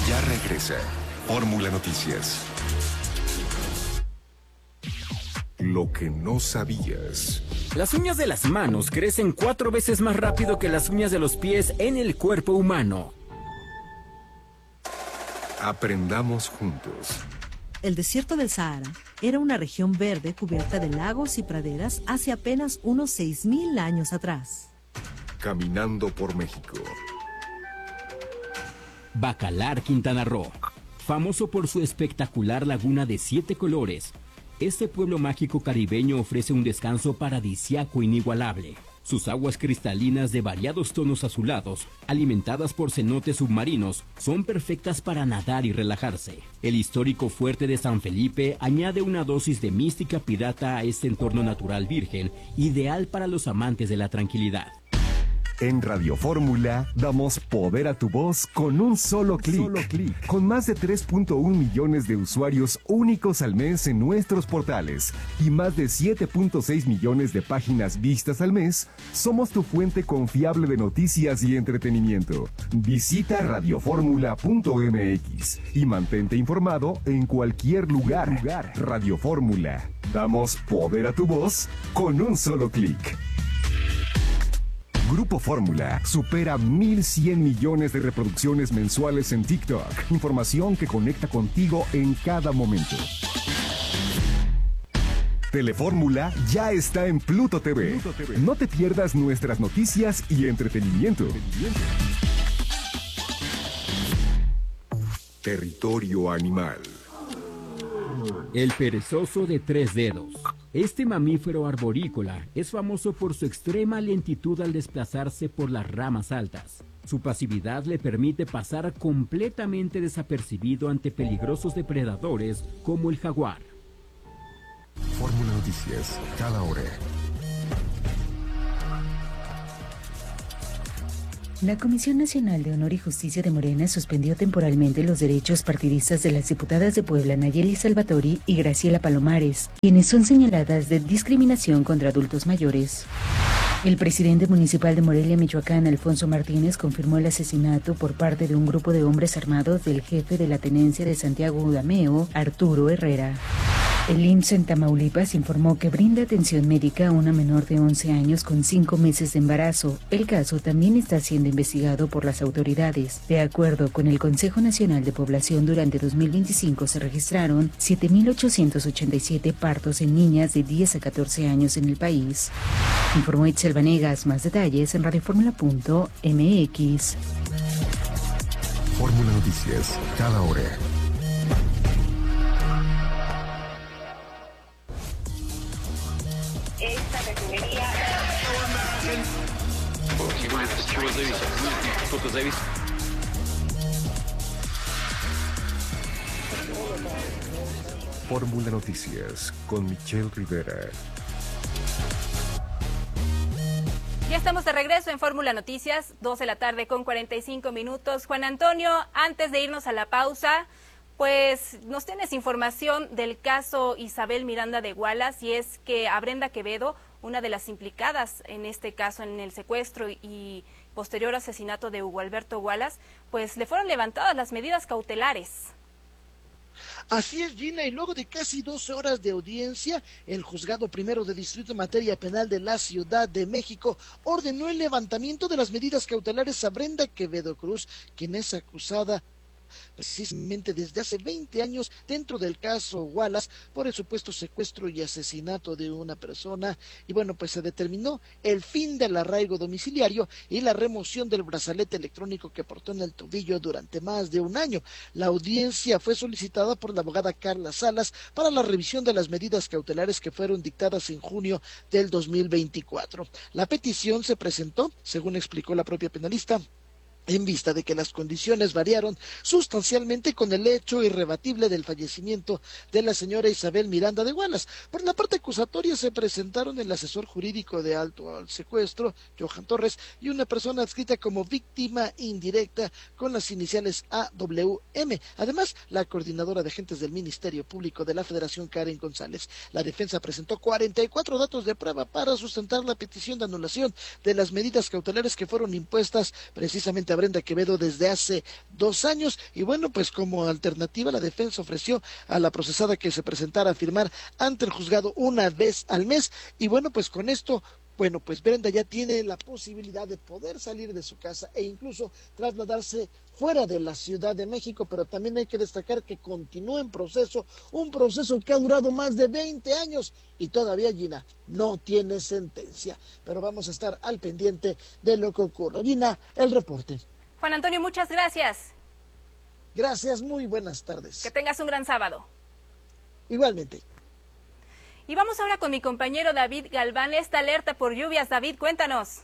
Ya regresa Fórmula Noticias. Lo que no sabías. Las uñas de las manos crecen 4 veces más rápido que las uñas de los pies en el cuerpo humano. Aprendamos juntos. El desierto del Sahara era una región verde cubierta de lagos y praderas hace apenas unos 6.000 años atrás. Caminando por México. Bacalar, Quintana Roo, famoso por su espectacular laguna de 7 colores. Este pueblo mágico caribeño ofrece un descanso paradisíaco inigualable. Sus aguas cristalinas de variados tonos azulados, alimentadas por cenotes submarinos, son perfectas para nadar y relajarse. El histórico fuerte de San Felipe añade una dosis de mística pirata a este entorno natural virgen, ideal para los amantes de la tranquilidad. En Radio Fórmula damos poder a tu voz con un solo clic. Con más de 3.1 millones de usuarios únicos al mes en nuestros portales y más de 7.6 millones de páginas vistas al mes, somos tu fuente confiable de noticias y entretenimiento. Visita radioformula.mx y mantente informado en cualquier lugar. Radio Fórmula. Damos poder a tu voz con un solo clic. Grupo Fórmula supera 1.100 millones de reproducciones mensuales en TikTok. Información que conecta contigo en cada momento. Telefórmula ya está en Pluto TV. No te pierdas nuestras noticias y entretenimiento. Territorio animal. El perezoso de 3 dedos. Este mamífero arborícola es famoso por su extrema lentitud al desplazarse por las ramas altas. Su pasividad le permite pasar completamente desapercibido ante peligrosos depredadores como el jaguar. Fórmula Noticias, cada hora. La Comisión Nacional de Honor y Justicia de Morena suspendió temporalmente los derechos partidistas de las diputadas de Puebla Nayeli Salvatori y Graciela Palomares, quienes son señaladas de discriminación contra adultos mayores. El presidente municipal de Morelia, Michoacán, Alfonso Martínez, confirmó el asesinato por parte de un grupo de hombres armados del jefe de la tenencia de Santiago Udameo, Arturo Herrera. El IMSS en Tamaulipas informó que brinda atención médica a una menor de 11 años con 5 meses de embarazo. El caso también está siendo investigado por las autoridades. De acuerdo con el Consejo Nacional de Población, durante 2025 se registraron 7.887 partos en niñas de 10 a 14 años en el país. Informó Itzel Vanegas. Más detalles en radioformula.mx. Fórmula Noticias, cada hora. Esta refinería... Fórmula Noticias con Michelle Rivera. Ya estamos de regreso en Fórmula Noticias, 2 de la tarde con 45 minutos. Juan Antonio, antes de irnos a la pausa, pues nos tienes información del caso Isabel Miranda de Wallace, y es que a Brenda Quevedo, una de las implicadas en este caso, en el secuestro y posterior asesinato de Hugo Alberto Wallace, pues le fueron levantadas las medidas cautelares. Así es, Gina, y luego de casi 12 horas de audiencia, el Juzgado Primero de Distrito en Materia Penal de la Ciudad de México ordenó el levantamiento de las medidas cautelares a Brenda Quevedo Cruz, quien es acusada precisamente desde hace 20 años dentro del caso Wallace por el supuesto secuestro y asesinato de una persona. Y bueno, pues se determinó el fin del arraigo domiciliario y la remoción del brazalete electrónico que portó en el tobillo durante más de un año. La audiencia fue solicitada por la abogada Carla Salas para la revisión de las medidas cautelares que fueron dictadas en junio del 2024. La petición se presentó, según explicó la propia penalista, en vista de que las condiciones variaron sustancialmente con el hecho irrebatible del fallecimiento de la señora Isabel Miranda de Wallace. Por la parte acusatoria se presentaron el asesor jurídico de alto al secuestro, Johan Torres, y una persona adscrita como víctima indirecta con las iniciales AWM. Además, la coordinadora de agentes del Ministerio Público de la Federación, Karen González. La defensa presentó 44 datos de prueba para sustentar la petición de anulación de las medidas cautelares que fueron impuestas precisamente a Brenda Quevedo desde hace 2 años. Y bueno, pues como alternativa la defensa ofreció a la procesada que se presentara a firmar ante el juzgado una vez al mes. Y bueno, pues con esto, bueno, pues Brenda ya tiene la posibilidad de poder salir de su casa e incluso trasladarse fuera de la Ciudad de México, pero también hay que destacar que continúa en proceso, un proceso que ha durado más de 20 años y todavía, Gina, no tiene sentencia. Pero vamos a estar al pendiente de lo que ocurra. Gina, el reporte. Juan Antonio, muchas gracias. Gracias, muy buenas tardes. Que tengas un gran sábado. Igualmente. Y vamos ahora con mi compañero David Galván. Esta alerta por lluvias, David, cuéntanos.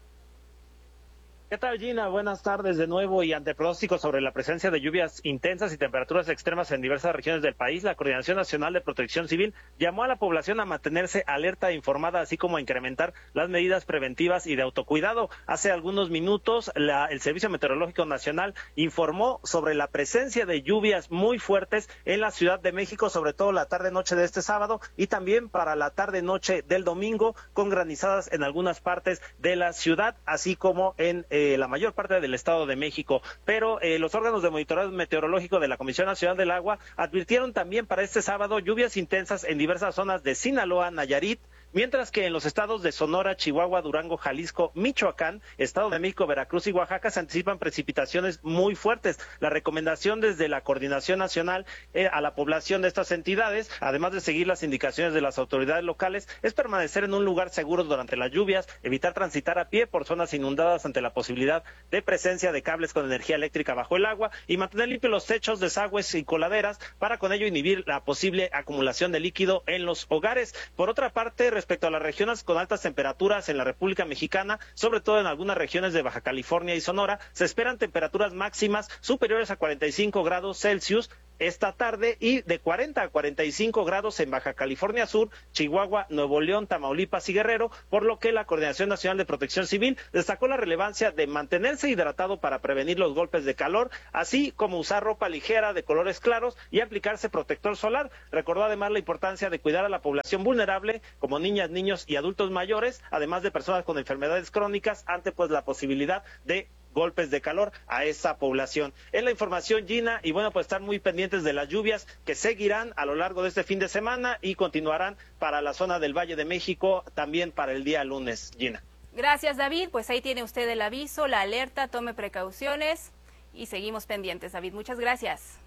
¿Qué tal, Gina? Buenas tardes de nuevo. Y ante pronósticos sobre la presencia de lluvias intensas y temperaturas extremas en diversas regiones del país, la Coordinación Nacional de Protección Civil llamó a la población a mantenerse alerta e informada, así como a incrementar las medidas preventivas y de autocuidado. Hace algunos minutos, el Servicio Meteorológico Nacional informó sobre la presencia de lluvias muy fuertes en la Ciudad de México, sobre todo la tarde-noche de este sábado y también para la tarde-noche del domingo, con granizadas en algunas partes de la ciudad, así como en la mayor parte del Estado de México. Pero los órganos de monitoreo meteorológico de la Comisión Nacional del Agua advirtieron también para este sábado lluvias intensas en diversas zonas de Sinaloa, Nayarit, mientras que en los estados de Sonora, Chihuahua, Durango, Jalisco, Michoacán, Estado de México, Veracruz y Oaxaca se anticipan precipitaciones muy fuertes. La recomendación desde la Coordinación Nacional a la población de estas entidades, además de seguir las indicaciones de las autoridades locales, es permanecer en un lugar seguro durante las lluvias, evitar transitar a pie por zonas inundadas ante la posibilidad de presencia de cables con energía eléctrica bajo el agua y mantener limpios los techos, desagües y coladeras para con ello inhibir la posible acumulación de líquido en los hogares. Por otra parte, respecto a las regiones con altas temperaturas en la República Mexicana, sobre todo en algunas regiones de Baja California y Sonora, se esperan temperaturas máximas superiores a 45 grados Celsius esta tarde y de 40 a 45 grados en Baja California Sur, Chihuahua, Nuevo León, Tamaulipas y Guerrero, por lo que la Coordinación Nacional de Protección Civil destacó la relevancia de mantenerse hidratado para prevenir los golpes de calor, así como usar ropa ligera de colores claros y aplicarse protector solar. Recordó además la importancia de cuidar a la población vulnerable, como niñas, niños y adultos mayores, además de personas con enfermedades crónicas, ante pues la posibilidad de golpes de calor a esa población. Es la información, Gina, y bueno, pues estar muy pendientes de las lluvias que seguirán a lo largo de este fin de semana y continuarán para la zona del Valle de México también para el día lunes, Gina. Gracias, David. Pues ahí tiene usted el aviso, la alerta, tome precauciones y seguimos pendientes, David. Muchas gracias.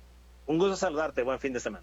Un gusto saludarte, buen fin de semana.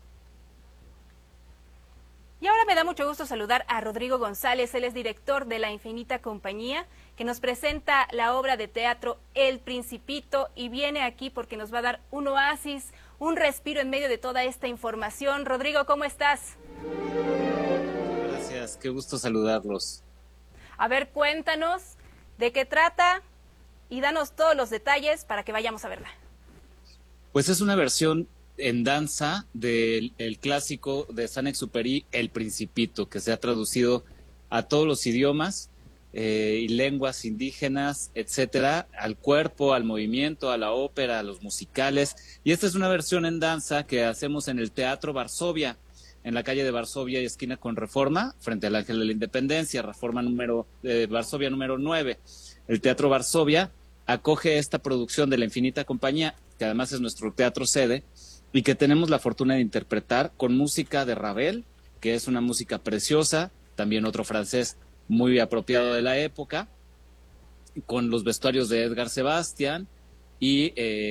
Y ahora me da mucho gusto saludar a Rodrigo González, él es director de La Infinita Compañía, que nos presenta la obra de teatro El Principito y viene aquí porque nos va a dar un oasis, un respiro en medio de toda esta información. Rodrigo, ¿cómo estás? Gracias, qué gusto saludarlos. A ver, cuéntanos de qué trata y danos todos los detalles para que vayamos a verla. Pues es una versión en danza del clásico de Saint-Exupéry, El Principito, que se ha traducido a todos los idiomas y lenguas indígenas, etcétera, al cuerpo, al movimiento, a la ópera, a los musicales. Y esta es una versión en danza que hacemos en el Teatro Varsovia, en la calle de Varsovia y esquina con Reforma, frente al Ángel de la Independencia, Varsovia número 9. El Teatro Varsovia acoge esta producción de La Infinita Compañía, que además es nuestro teatro sede, y que tenemos la fortuna de interpretar con música de Ravel, que es una música preciosa, también otro francés muy apropiado de la época, con los vestuarios de Edgar Sebastián y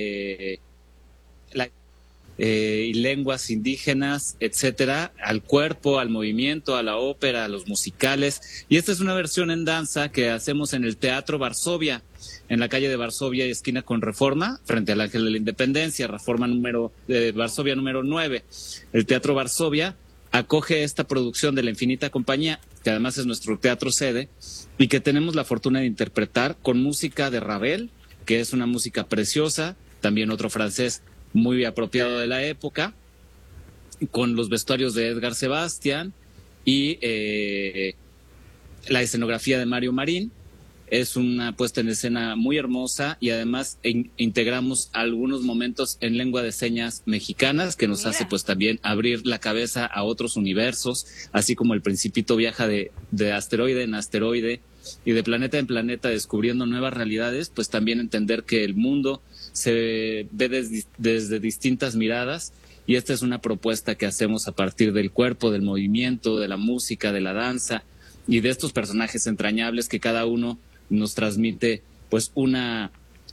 lenguas indígenas, etcétera, al cuerpo, al movimiento, a la ópera, a los musicales. Y esta es una versión en danza que hacemos en el Teatro Varsovia, en la calle de Varsovia y esquina con Reforma, frente al Ángel de la Independencia, Varsovia número 9. El Teatro Varsovia acoge esta producción de La Infinita Compañía, que además es nuestro teatro sede, y que tenemos la fortuna de interpretar con música de Ravel, que es una música preciosa, también otro francés muy apropiado de la época, con los vestuarios de Edgar Sebastián y la escenografía de Mario Marín. Es una puesta en escena muy hermosa y además integramos algunos momentos en lengua de señas mexicanas que nos hace pues también abrir la cabeza a otros universos, así como el Principito viaja de asteroide en asteroide y de planeta en planeta descubriendo nuevas realidades, pues también entender que el mundo se ve desde distintas miradas, y esta es una propuesta que hacemos a partir del cuerpo, del movimiento, de la música, de la danza y de estos personajes entrañables que cada uno nos transmite pues una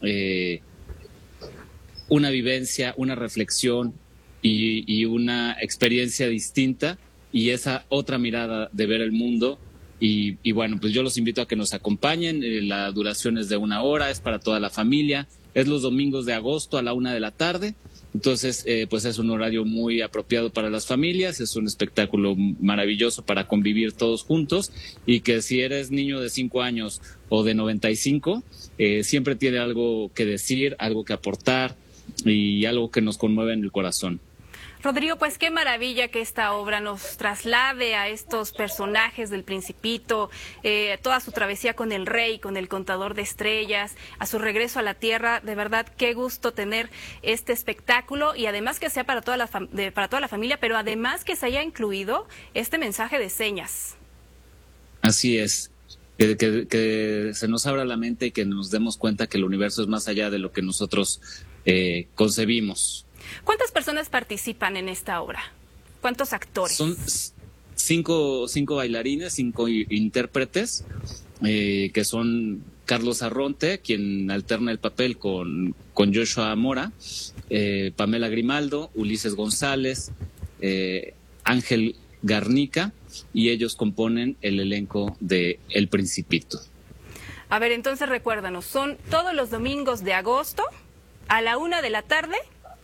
vivencia, una reflexión y una experiencia distinta, y esa otra mirada de ver el mundo. Y bueno, pues yo los invito a que nos acompañen. La duración es de 1 hora, es para toda la familia, es los domingos de agosto a la 1 p.m. Entonces, pues es un horario muy apropiado para las familias, es un espectáculo maravilloso para convivir todos juntos, y que si eres niño de 5 años o de 95, siempre tiene algo que decir, algo que aportar y algo que nos conmueve en el corazón. Rodrigo, pues qué maravilla que esta obra nos traslade a estos personajes del Principito, toda su travesía con el rey, con el contador de estrellas, a su regreso a la tierra. De verdad, qué gusto tener este espectáculo, y además que sea para toda la familia, pero además que se haya incluido este mensaje de señas. Así es. Que se nos abra la mente y que nos demos cuenta que el universo es más allá de lo que nosotros concebimos. ¿Cuántas personas participan en esta obra? ¿Cuántos actores? Son cinco bailarines, 5 intérpretes, que son Carlos Arronte, quien alterna el papel con Joshua Mora, Pamela Grimaldo, Ulises González, Ángel Garnica, y ellos componen el elenco de El Principito. A ver, entonces recuérdanos, son todos los domingos de agosto a la 1 p.m.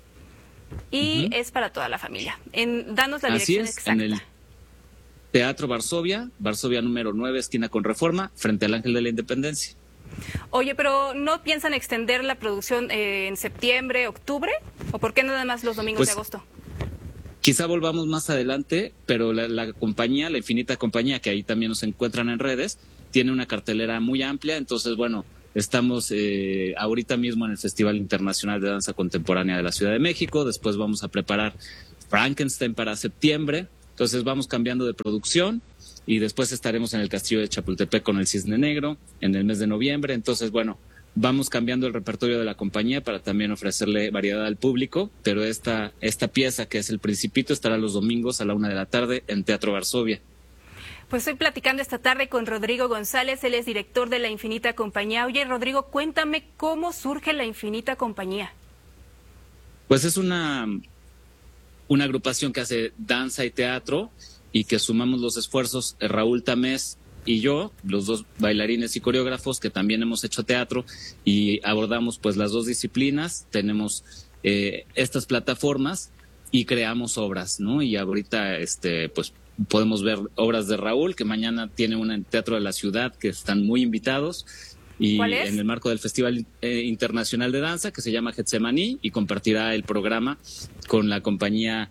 y es para toda la familia. Danos la dirección exacta. En el Teatro Varsovia número 9, esquina con Reforma, frente al Ángel de la Independencia. Oye, pero ¿no piensan extender la producción en septiembre, octubre? ¿O por qué nada más los domingos de agosto? Quizá volvamos más adelante, pero la compañía, la Infinita Compañía, que ahí también nos encuentran en redes, tiene una cartelera muy amplia. Entonces, bueno, estamos ahorita mismo en el Festival Internacional de Danza Contemporánea de la Ciudad de México. Después vamos a preparar Frankenstein para septiembre. Entonces vamos cambiando de producción, y después estaremos en el Castillo de Chapultepec con el Cisne Negro en el mes de noviembre. Entonces, bueno, vamos cambiando el repertorio de la compañía para también ofrecerle variedad al público, pero esta pieza, que es El Principito, estará los domingos a la 1 p.m. en Teatro Varsovia. Pues estoy platicando esta tarde con Rodrigo González, él es director de La Infinita Compañía. Oye, Rodrigo, cuéntame cómo surge La Infinita Compañía. Pues es una agrupación que hace danza y teatro, y que sumamos los esfuerzos, Raúl Tamés y yo, los 2 bailarines y coreógrafos que también hemos hecho teatro, y abordamos pues las 2 disciplinas. Tenemos estas plataformas y creamos obras, ¿no? Y ahorita pues podemos ver obras de Raúl, que mañana tiene una en Teatro de la Ciudad, que están muy invitados, y ¿cuál es? En el marco del Festival Internacional de Danza, que se llama Getsemaní, y compartirá el programa con la compañía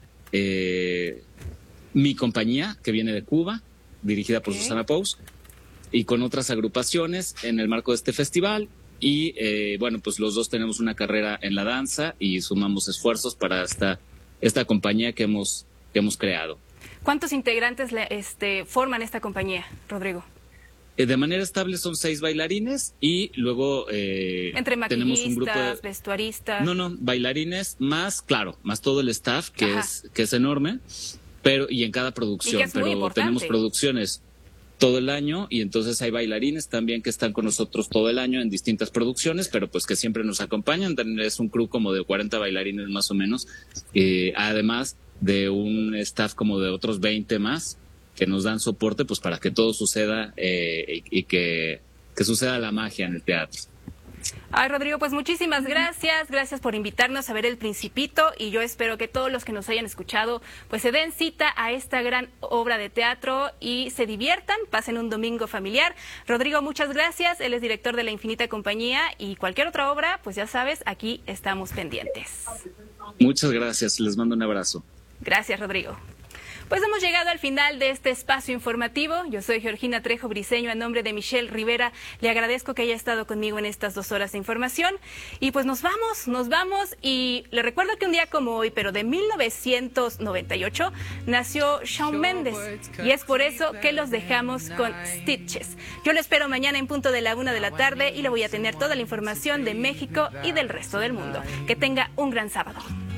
Mi Compañía, que viene de Cuba, dirigida por Susana Pous, y con otras agrupaciones en el marco de este festival. Y bueno, pues los 2 tenemos una carrera en la danza y sumamos esfuerzos para esta compañía que hemos creado. ¿Cuántos integrantes forman esta compañía, Rodrigo? De manera estable son 6 bailarines, y luego entre maquillistas, tenemos un grupo de vestuaristas. No, bailarines más todo el staff, que es enorme, pero y en cada producción, pero tenemos producciones todo el año, y entonces hay bailarines también que están con nosotros todo el año en distintas producciones, pero pues que siempre nos acompañan. Es un crew como de 40 bailarines más o menos, además de un staff como de otros 20 más que nos dan soporte pues para que todo suceda y que suceda la magia en el teatro. Ay, Rodrigo, pues muchísimas gracias por invitarnos a ver El Principito, y yo espero que todos los que nos hayan escuchado pues se den cita a esta gran obra de teatro y se diviertan, pasen un domingo familiar. Rodrigo, muchas gracias, él es director de La Infinita Compañía, y cualquier otra obra, pues ya sabes, aquí estamos pendientes. Muchas gracias, les mando un abrazo. Gracias, Rodrigo. Pues hemos llegado al final de este espacio informativo. Yo soy Georgina Trejo Briceño, a nombre de Michelle Rivera. Le agradezco que haya estado conmigo en estas 2 horas de información. Y pues nos vamos. Y le recuerdo que un día como hoy, pero de 1998, nació Shawn Mendes. Y es por eso que los dejamos con Stitches. Yo lo espero mañana en punto de la 1 de la tarde y le voy a tener toda la información de México y del resto del mundo. Que tenga un gran sábado.